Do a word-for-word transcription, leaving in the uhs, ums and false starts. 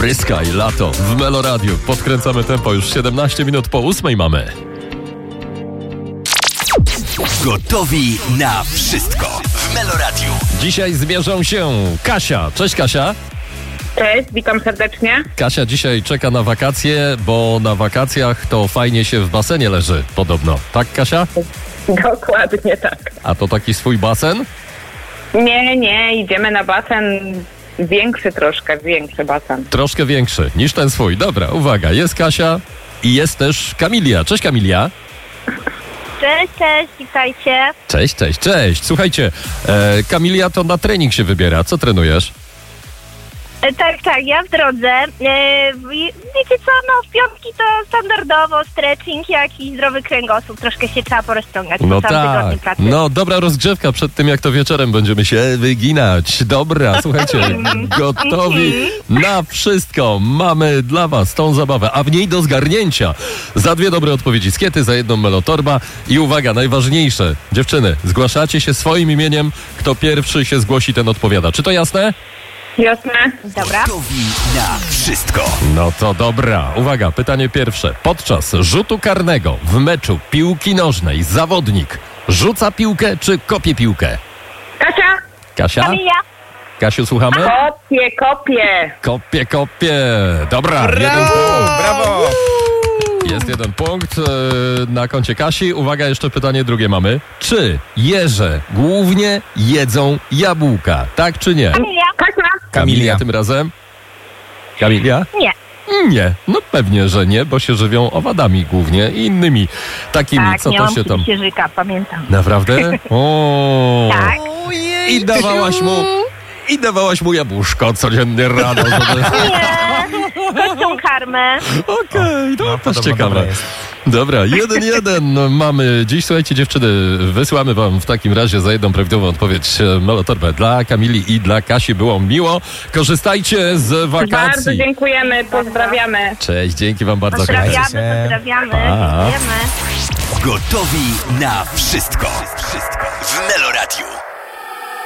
Pryskaj, lato w Meloradiu. Podkręcamy tempo, już siedemnaście minut po ósmej mamy. Gotowi na wszystko w Meloradiu. Dzisiaj zmierzą się Kasia. Cześć Kasia. Cześć, witam serdecznie. Kasia dzisiaj czeka na wakacje, bo na wakacjach to fajnie się w basenie leży podobno. Tak Kasia? Dokładnie tak. A to taki swój basen? Nie, nie, idziemy na basen większy troszkę, większy basen. Troszkę większy niż ten swój. Dobra, uwaga, jest Kasia i jest też Kamilia. Cześć Kamilia. Cześć, cześć, witajcie. Cześć, cześć, cześć. Słuchajcie, e, Kamilia to na trening się wybiera. Co trenujesz? E, tak, tak, ja w drodze. E, wi- wiecie co, no w piątki to standardowo stretching, jakiś zdrowy kręgosłup. Troszkę się trzeba porozciągać No po całym tygodniu tak, pracy. no dobra rozgrzewka przed tym, jak to wieczorem będziemy się wyginać. Dobra, słuchajcie, gotowi na wszystko. Mamy dla was tą zabawę, a w niej do zgarnięcia za dwie dobre odpowiedzi skiety, za jedną melotorba i uwaga, najważniejsze, dziewczyny, zgłaszacie się swoim imieniem, kto pierwszy się zgłosi, ten odpowiada. Czy to jasne? Jasne? Dobra. Gotowi na wszystko. No to dobra. Uwaga, pytanie pierwsze. Podczas rzutu karnego w meczu piłki nożnej zawodnik rzuca piłkę czy kopie piłkę? Kasia? Kasia? Kamilia? Kasiu, słuchamy? Kopie, kopie. Kopie, kopie. Dobra, jeden punkt. Brawo! Jest jeden punkt e, na koncie Kasi. Uwaga, jeszcze pytanie drugie mamy. Czy jeże głównie jedzą jabłka? Tak czy nie? Kamilia? Kasia? Kamilia. Tym razem? Kamilia? Nie. Nie, no pewnie, że nie, bo się żywią owadami głównie i innymi takimi, Tak, co miałam to się tam... kiedyś jeżyka, pamiętam. Naprawdę? O. Tak. I dawałaś mu... I dawałaś mu jabłuszko codziennie rano, żeby... Nie, kością karmę. Okej, to No, też podobno ciekawe. dobre jest. Dobra, jeden jeden no, mamy dziś. Słuchajcie dziewczyny, wysyłamy wam w takim razie za jedną prawidłową odpowiedź e, melotorbę dla Kamili i dla Kasi. Było miło. Korzystajcie z Bardzo wakacji. dziękujemy, pozdrawiamy. Cześć, dzięki wam bardzo. Pozdrawiamy, Kochajcie się. pozdrawiamy. Pa. Dziękujemy. Gotowi na wszystko. Wszystko w Meloradiu.